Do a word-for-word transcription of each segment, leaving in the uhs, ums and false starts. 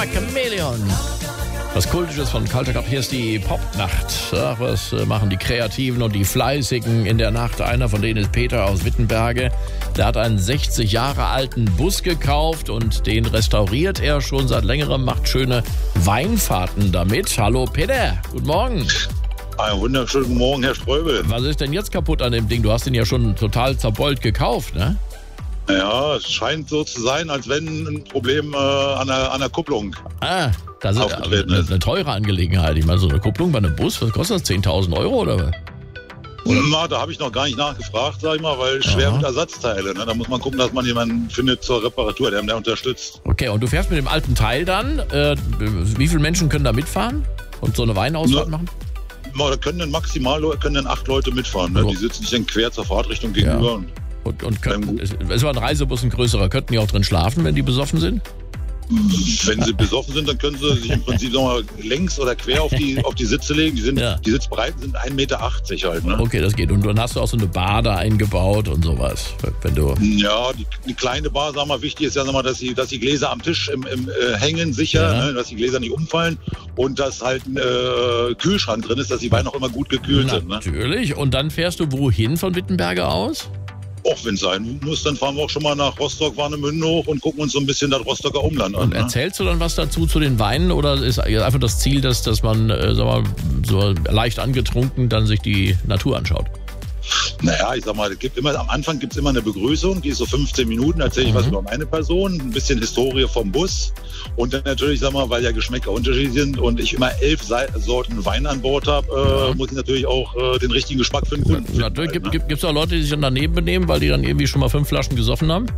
Karma Chameleon. Was Kultisches von Culture Club. Hier ist die Popnacht. Ach, was machen die Kreativen und die Fleißigen in der Nacht? Einer von denen ist Peter aus Wittenberge. Der hat einen sechzig Jahre alten Bus gekauft und den restauriert er schon seit längerem, macht schöne Weinfahrten damit. Hallo Peter, guten Morgen. Einen wunderschönen guten Morgen, Herr Ströbel. Was ist denn jetzt kaputt an dem Ding? Du hast den ja schon total zerbeult gekauft, ne? Ja, es scheint so zu sein, als wenn ein Problem äh, an, der, an der Kupplung Ah, das ist aufgetreten eine, ist. eine teure Angelegenheit. Ich meine, so eine Kupplung bei einem Bus, was kostet das? zehntausend Euro oder was? Na, da habe ich noch gar nicht nachgefragt, sag ich mal, weil schwer Aha. mit Ersatzteile. Ne? Da muss man gucken, dass man jemanden findet zur Reparatur, der einem da unterstützt. Okay, und du fährst mit dem alten Teil dann. Äh, wie viele Menschen können da mitfahren und so eine Weinausfahrt Na, machen? Da können dann maximal können dann acht Leute mitfahren. Ne? So. Die sitzen sich dann quer zur Fahrtrichtung gegenüber. Ja. Und Und, und können, es es war ein Reisebus, ein größerer. Könnten die auch drin schlafen, wenn die besoffen sind? wenn sie besoffen sind, dann können sie sich im Prinzip sag mal, längs oder quer auf die, auf die Sitze legen. Die, sind, Ja. die Sitzbreiten sind ein Meter achtzig halt. Ne? Okay, das geht. Und dann hast du auch so eine Bar da eingebaut und sowas. Wenn du Ja, die, die kleine Bar, sag mal, wichtig ist ja, sag mal, dass die, dass die Gläser am Tisch im, im äh, hängen sicher, Ja. ne, dass die Gläser nicht umfallen und dass halt ein äh, Kühlschrank drin ist, dass die Weine auch immer gut gekühlt sind. Ne? Natürlich. Und dann fährst du wohin von Wittenberge aus? Auch wenn es sein muss, dann fahren wir auch schon mal nach Rostock, Warnemünde hoch und gucken uns so ein bisschen das Rostocker Umland an. Und Ne? erzählst du dann was dazu zu den Weinen oder ist einfach das Ziel, dass, dass man äh, sag mal, so leicht angetrunken dann sich die Natur anschaut? Naja, ich sag mal, es gibt immer, am Anfang gibt es immer eine Begrüßung, die ist so fünfzehn Minuten, erzähle ich Mhm. was über meine Person, ein bisschen Historie vom Bus und dann natürlich, sag mal, weil ja Geschmäcker unterschiedlich sind und ich immer elf Sa- Sorten Wein an Bord habe, äh, Ja. muss ich natürlich auch äh, den richtigen Geschmack für den Kunden finden. Natürlich halt, gibt es auch Leute, die sich dann daneben benehmen, weil die dann irgendwie schon mal fünf Flaschen gesoffen haben?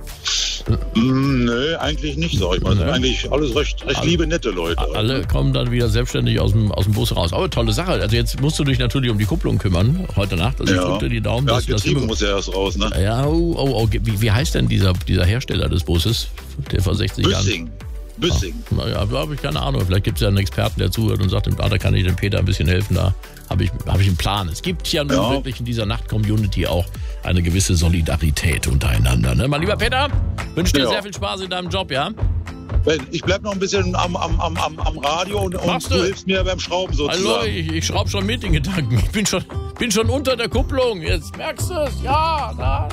Mm, Nö, eigentlich nicht, sag ich mal. Das sind Nee. eigentlich alles recht, recht Alle- liebe, nette Leute. halt, Alle ne? kommen dann wieder selbstständig aus dem, aus dem Bus raus. Aber tolle Sache. Also jetzt musst du dich natürlich um die Kupplung kümmern, heute Nacht. Also ich Ja, drücke dir die Daumen. ja dass- dass Getriebe du- muss ja erst raus, ne? Ja, oh, oh, oh. Wie, wie heißt denn dieser, dieser Hersteller des Busses, der vor sechzig Jahren... Büssing. Büssing. Naja, da habe ich keine Ahnung. Vielleicht gibt es ja einen Experten, der zuhört und sagt, ah, da kann ich dem Peter ein bisschen helfen. Da habe ich, hab ich einen Plan. Es gibt ja nun Ja. wirklich in dieser Nacht-Community auch eine gewisse Solidarität untereinander. Ne? Mein lieber Peter, wünsche dir Ja. sehr viel Spaß in deinem Job, ja? Ich bleib noch ein bisschen am, am, am, am, am Radio und, und Machst du du? hilfst mir beim Schrauben sozusagen. Hallo, ich, ich schraube schon mit den Gedanken. Ich bin schon, bin schon unter der Kupplung. Jetzt merkst du es. Ja, da.